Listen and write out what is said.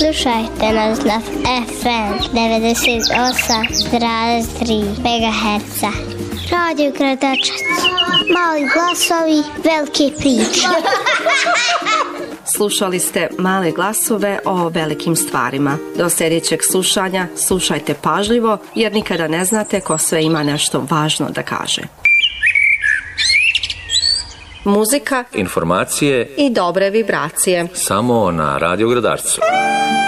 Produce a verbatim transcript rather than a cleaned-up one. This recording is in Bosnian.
Slušajte nas na F M devedeset osam zarez tri megaherca. Radio Gradačac. Mali glasovi, velike priče. Slušali ste Male glasove o velikim stvarima. Do sljedećeg slušanja slušajte pažljivo, jer nikada ne znate ko sve ima nešto važno da kaže. Muzika, informacije i dobre vibracije. Samo na Radio Gradačcu.